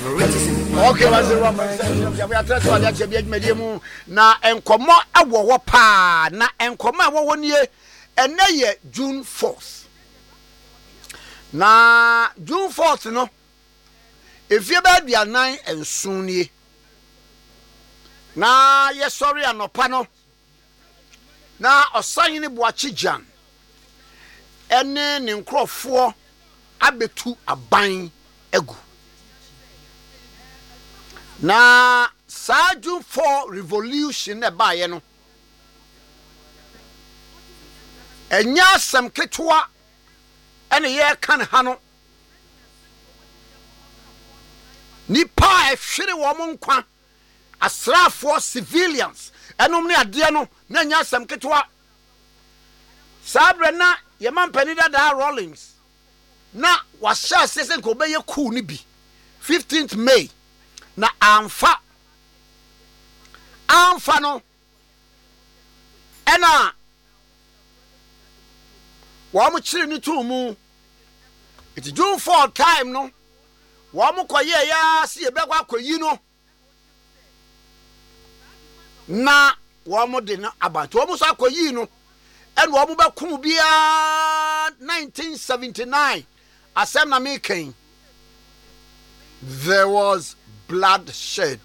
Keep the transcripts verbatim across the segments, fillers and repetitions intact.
Okay, was the one. We are trying to adapt to the medium. Na enkomo awo wo pa na enkomo awo wo nie ene ye June fourth. Na June fourth no efie ba bia nan ensun nie. Na ye sorry anopa no. Na osan ni Boachijan ene ne nkrofo abetu aban egu. Na sa June fourth revolution e ba ye no enya sem ketwa ene ye kan ha no nipa e hwere wo mo nkwa asrafo civilians enom ne ade no na enya sem ketwa sabre na ye mampani da Rawlings na wa sha sesen ko be ye cool ni bi fifteenth May na amfa amfa no ena wa mu chiri ni tu mu it June fourth time no wa mu koye ya si ebekwa akoyi no na wa mu de na abantu wa mu so akoyi no ena wa mu bekum bia nineteen seventy-nine asem na me ken there was bloodshed.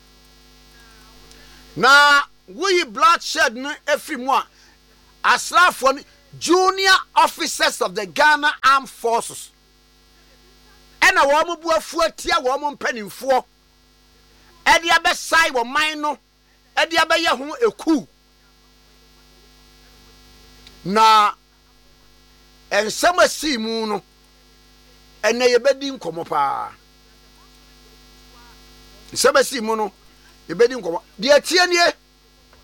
Na we bloodshed no every one asrafo junior officers of the Ghana Armed Forces. Ena wo mo buafu atia wo mo mpanimfo. E dia be sai wo man no, e dia be ye ho eku. Na ensem asimu no ene ye bedi nkomo pa. Sebesi mu no ebedi nkomo de atie nie